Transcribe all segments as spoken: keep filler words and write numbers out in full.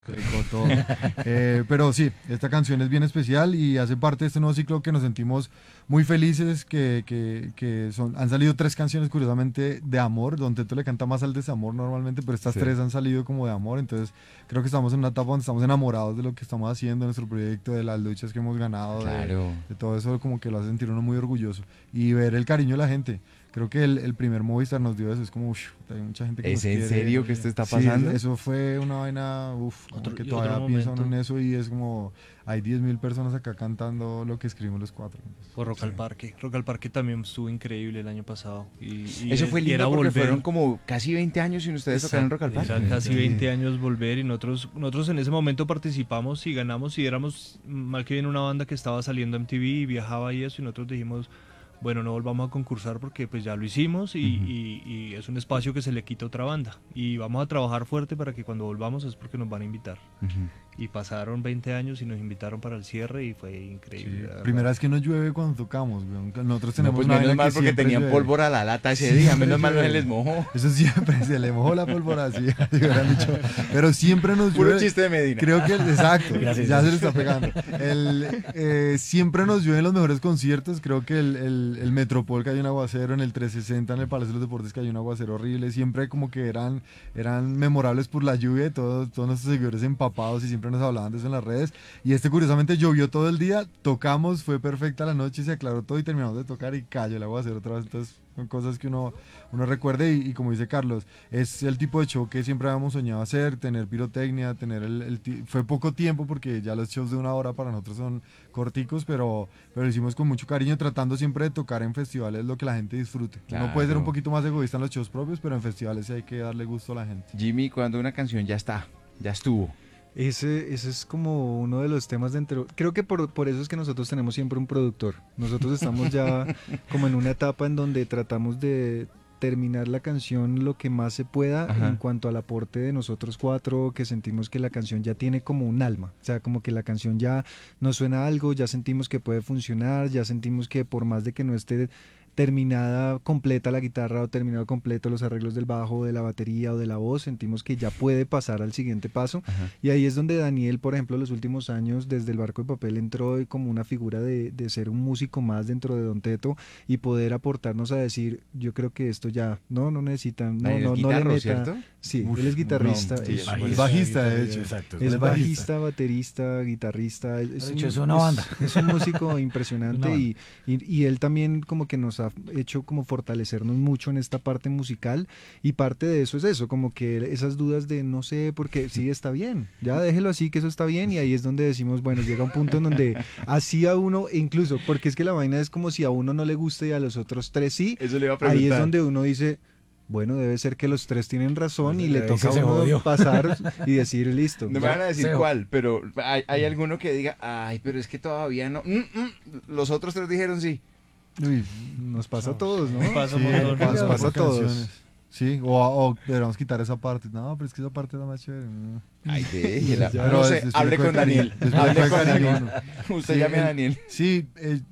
Qué rico todo. Eh, pero sí, esta canción es bien especial y hace parte de este nuevo ciclo que nos sentimos muy felices, que, que, que son, han salido tres canciones curiosamente de amor, donde tú le canta más al desamor normalmente, pero estas Sí. tres han salido como de amor, entonces creo que estamos en una etapa donde estamos enamorados de lo que estamos haciendo, de nuestro proyecto, de las luchas que hemos ganado, de, Claro. de todo eso como que lo hace sentir uno muy orgulloso y ver el cariño de la gente. Creo que el, el primer Movistar nos dio eso, es como, uff, hay mucha gente que ¿Es nos en quiere. serio que esto está Sí, pasando? eso fue una vaina, uff, como Otro- que y otro todavía piensa uno en momento. eso y es como, hay diez mil personas acá cantando lo que escribimos los cuatro. Por Rock al Sí. Parque. Rock al Parque también estuvo increíble el año pasado. Y, y Eso es- fue y lindo era porque volver. fueron como casi veinte años sin ustedes tocar en Rock al Parque. Eran casi Sí. veinte años volver y nosotros, nosotros en ese momento participamos y ganamos y éramos mal que bien una banda que estaba saliendo en M T V y viajaba y eso y nosotros dijimos, bueno, no volvamos a concursar porque pues ya lo hicimos y, Ujú. y- y es un espacio que se le quita a otra banda y vamos a trabajar fuerte para que cuando volvamos es porque nos van a invitar. Ujú. Y pasaron veinte años y nos invitaron para el cierre y fue increíble. Sí, la verdad. primera vez que no llueve cuando tocamos, weón. Nosotros No, tenemos pues una menos vaina mal que porque siempre tenían llueve. pólvora a la lata ese Siempre día, menos mal no se llueve. les mojó. Eso siempre se le mojó la pólvora, sí, así hubieran dicho. Pero siempre nos Puro llueve. chiste de Medina. Creo que, el- exacto, Gracias. ya se le está pegando. El, eh, siempre nos llueve en los mejores conciertos. Creo que el, el, el Metropol cayó un aguacero, en el trescientos sesenta, en el Palacio de los Deportes cayó un aguacero horrible. Siempre como que eran, eran memorables por la lluvia, todos, todos nuestros seguidores empapados y siempre nos hablaban de eso en las redes. Y este curiosamente llovió todo el día, tocamos, fue perfecta la noche, se aclaró todo y terminamos de tocar y cayó el aguacero otra vez. Entonces son cosas que uno, uno recuerde y, y como dice Carlos, es el tipo de show que siempre habíamos soñado hacer, tener pirotecnia, tener el, el ti- fue poco tiempo porque ya los shows de una hora para nosotros son corticos, pero, pero lo hicimos con mucho cariño, tratando siempre de tocar en festivales lo que la gente disfrute. Uno puede ser un Claro. poquito más egoísta en los shows propios, pero en festivales sí hay que darle gusto a la gente. Jimmy, cuando una canción ya está, ya estuvo. Ese, ese es como uno de los temas dentro. Creo que por, por eso es que nosotros tenemos siempre un productor. Nosotros estamos ya como en una etapa en donde tratamos de terminar la canción lo que más se pueda Ajá. en cuanto al aporte de nosotros cuatro, que sentimos que la canción ya tiene como un alma. O sea, como que la canción ya nos suena a algo, ya sentimos que puede funcionar, ya sentimos que por más de que no esté terminada completa la guitarra o terminado completo los arreglos del bajo, de la batería o de la voz, sentimos que ya puede pasar al siguiente paso. Ajá. Y ahí es donde Daniel, por ejemplo, los últimos años, desde el Barco de Papel, entró como una figura de, de ser un músico más dentro de Don Teto y poder aportarnos a decir, yo creo que esto ya, no, no necesitan, no, Daniel no, es no le guitarro, meta. ¿cierto? Sí, Uf, él es guitarrista, no, sí, es, es Es bajista, de hecho. es Exacto. Él es bajista, baterista, guitarrista. Es, De hecho, es una banda. Es, un músico impresionante Una y, y, y él también como que nos ha hecho como fortalecernos mucho en esta parte musical y parte de eso es eso, como que esas dudas de no sé, porque sí está bien, ya déjelo así que eso está bien y ahí es donde decimos, bueno, llega un punto en donde así a uno, e incluso, porque es que la vaina es como si a uno no le guste y a los otros tres sí, Eso le iba a preguntar. ahí es donde uno dice... Bueno, debe ser que los tres tienen razón y Pues, le ahí toca a sí se uno jodió. pasar y decir listo. No me ya. van a decir Seo. cuál, pero hay, hay alguno que diga, ay, pero es que todavía no. Mm, mm. Los otros tres dijeron sí. Uy, Nos pasa a todos, ¿no? Pasa sí, un montón. pasa, Nos pasa por a todos. canciones. Sí, o, o deberíamos quitar esa parte. No, pero es que esa parte es la más chévere. No. Ay, déjela. Ya, No pero sé, después hable le con cuento a Daniel. Daniel. Después Hable le con cuento a Daniel. Daniel. Usted Sí, llame a él- Daniel. Sí, él,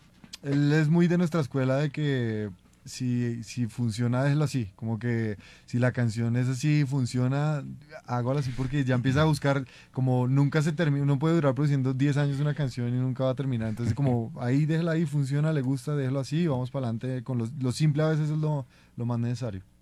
él es muy de nuestra escuela de que si, si funciona, déjelo así. Como que si la canción es así, funciona, hágalo así porque ya empieza a buscar, como nunca se termina, uno puede durar produciendo diez años una canción y nunca va a terminar. Entonces como ahí déjela ahí, funciona, le gusta, déjelo así y vamos para adelante. Con lo, lo simple a veces es lo, lo más necesario.